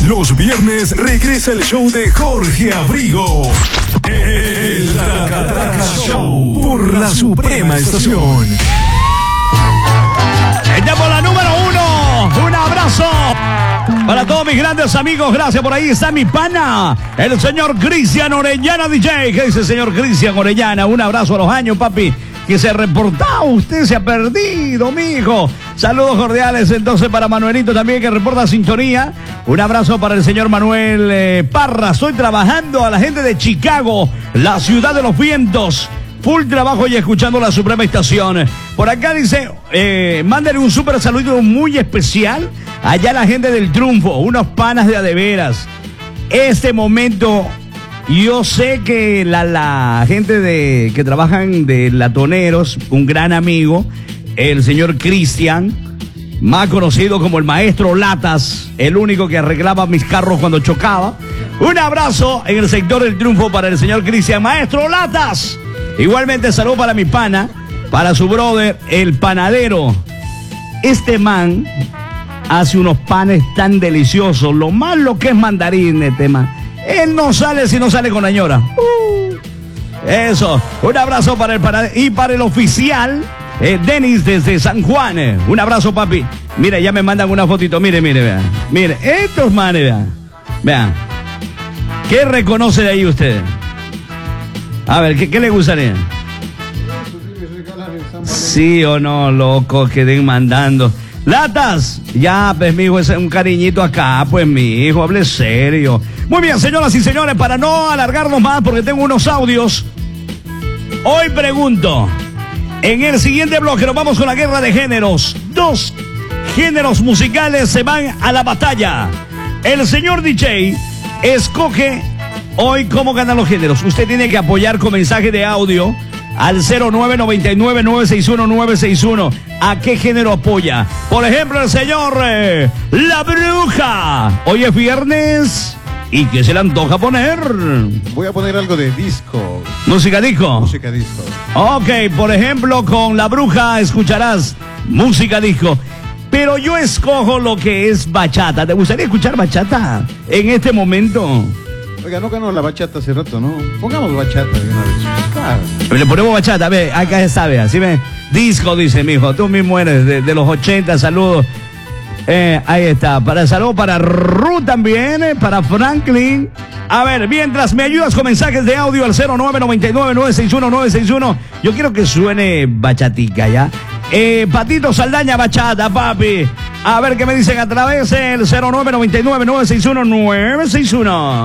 Los viernes regresa el show de Jorge Abrigo. El Traca Show por la Suprema Estación. Estamos la número 1. Un abrazo para todos mis grandes amigos. Gracias, por ahí está mi pana, el señor Cristian Orellana DJ. ¿Qué dice el señor Cristian Orellana? Un abrazo a los años, papi, que se reportaba. Usted se ha perdido, mijo. Saludos cordiales entonces para Manuelito también, que reporta sintonía. Un abrazo para el señor Manuel Parra. Estoy trabajando a la gente de Chicago, la ciudad de los vientos. Full trabajo y escuchando la Suprema Estación. Por acá dice, mándenle un súper saludito muy especial allá a la gente del Triunfo, unos panas de adeveras. Este momento, yo sé que la gente que trabajan de Latoneros, un gran amigo, el señor Cristian, más conocido como el maestro Latas, el único que arreglaba mis carros cuando chocaba. Un abrazo en el sector del Triunfo para el señor Cristian, maestro Latas. Igualmente saludo para mi pana, para su brother, el panadero. Este man hace unos panes tan deliciosos. Lo malo que es mandarín, este man. Él no sale si no sale con la ñora. Eso. Un abrazo para el panadero y para el oficial, Denis desde San Juan. Un abrazo, papi. Mire, ya me mandan una fotito. Mire, vean. Mire, estos manes, vean. Vean. ¿Qué reconoce de ahí usted? A ver, ¿qué le gustaría? Sí o no, loco, que den mandando. Latas, ya, pues, mijo, es un cariñito acá, pues, mi hijo, hable serio. Muy bien, señoras y señores, para no alargarnos más, porque tengo unos audios. Hoy pregunto, en el siguiente bloque nos vamos con la guerra de géneros. 2 géneros musicales se van a la batalla. El señor DJ escoge hoy cómo ganan los géneros. Usted tiene que apoyar con mensaje de audio al 0999-961-961. ¿A qué género apoya? Por ejemplo, el señor La Bruja. Hoy es viernes. ¿Y qué se le antoja poner? Voy a poner algo de disco. ¿Música disco? Música disco. Ok, por ejemplo, con La Bruja escucharás música disco. Pero yo escojo lo que es bachata. ¿Te gustaría escuchar bachata en este momento? Oiga, no ganó la bachata hace rato, ¿no? Pongamos bachata de una vez. Claro. Le ponemos bachata, ve, acá está, ve, así ve. Disco, dice mi hijo, tú mismo eres de los 80, saludos. Ahí está, saludos para Ruth también, para Franklin. A ver, mientras me ayudas con mensajes de audio al 0999-961-961. Yo quiero que suene bachatica, ¿ya? Patito Saldaña, bachata, papi. A ver qué me dicen a través del 0999-961-961.